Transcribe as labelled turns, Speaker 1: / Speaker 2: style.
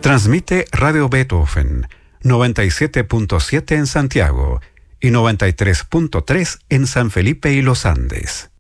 Speaker 1: Transmite Radio Beethoven 97.7 en Santiago y 93.3 en San Felipe y Los Andes.